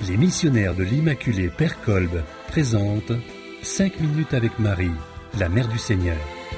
Les missionnaires de l'Immaculée Père Kolb présentent 5 minutes avec Marie, la Mère du Seigneur.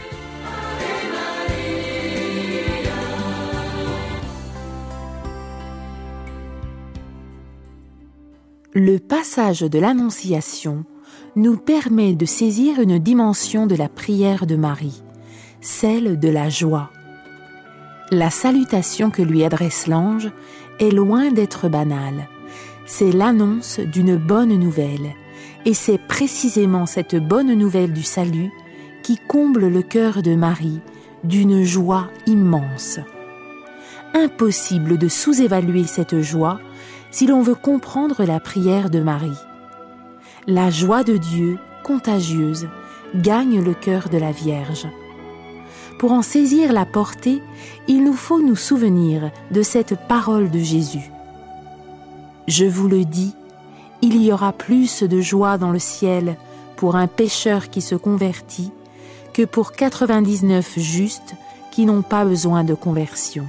Le passage de l'Annonciation nous permet de saisir une dimension de la prière de Marie, celle de la joie. La salutation que lui adresse l'ange est loin d'être banale. C'est l'annonce d'une bonne nouvelle, et c'est précisément cette bonne nouvelle du salut qui comble le cœur de Marie d'une joie immense. Impossible de sous-évaluer cette joie si l'on veut comprendre la prière de Marie. La joie de Dieu, contagieuse, gagne le cœur de la Vierge. Pour en saisir la portée, il nous faut nous souvenir de cette parole de Jésus. Je vous le dis, il y aura plus de joie dans le ciel pour un pécheur qui se convertit que pour 99 justes qui n'ont pas besoin de conversion.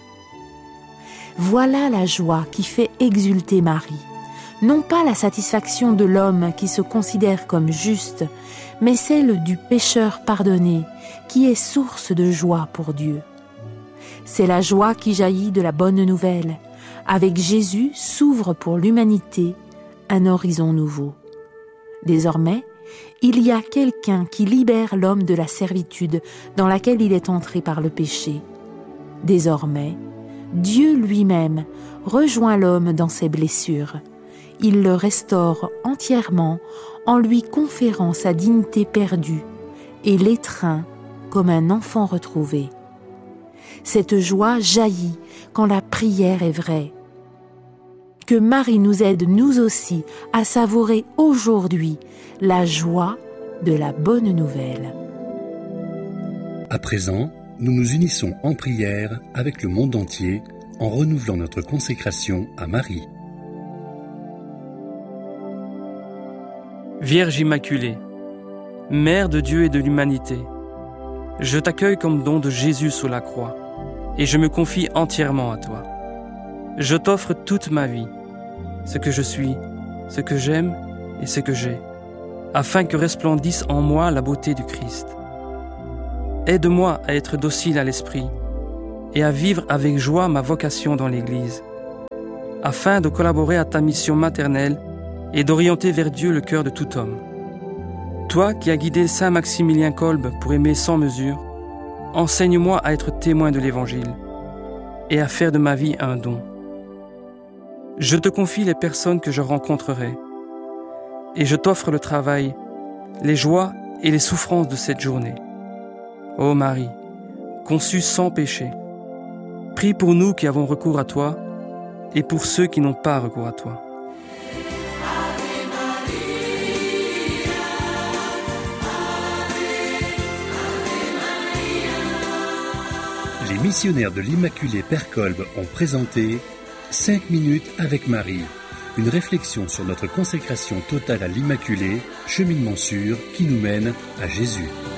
Voilà la joie qui fait exulter Marie, non pas la satisfaction de l'homme qui se considère comme juste, mais celle du pécheur pardonné qui est source de joie pour Dieu. C'est la joie qui jaillit de la bonne nouvelle. Avec Jésus s'ouvre pour l'humanité un horizon nouveau. Désormais, il y a quelqu'un qui libère l'homme de la servitude dans laquelle il est entré par le péché. Désormais, Dieu lui-même rejoint l'homme dans ses blessures. Il le restaure entièrement en lui conférant sa dignité perdue et l'étreint comme un enfant retrouvé. Cette joie jaillit quand la prière est vraie. Que Marie nous aide nous aussi à savourer aujourd'hui la joie de la bonne nouvelle. À présent, nous nous unissons en prière avec le monde entier en renouvelant notre consécration à Marie. Vierge Immaculée, Mère de Dieu et de l'humanité, je t'accueille comme don de Jésus sous la croix et je me confie entièrement à toi. Je t'offre toute ma vie, ce que je suis, ce que j'aime et ce que j'ai, afin que resplendisse en moi la beauté du Christ. Aide-moi à être docile à l'esprit et à vivre avec joie ma vocation dans l'Église, afin de collaborer à ta mission maternelle et d'orienter vers Dieu le cœur de tout homme. Toi qui as guidé Saint Maximilien Kolb pour aimer sans mesure, enseigne-moi à être témoin de l'Évangile et à faire de ma vie un don. Je te confie les personnes que je rencontrerai et je t'offre le travail, les joies et les souffrances de cette journée. Ô Marie, conçue sans péché, prie pour nous qui avons recours à toi et pour ceux qui n'ont pas recours à toi. Les missionnaires de l'Immaculée Père Kolb ont présenté 5 minutes avec Marie, une réflexion sur notre consécration totale à l'Immaculée, cheminement sûr qui nous mène à Jésus.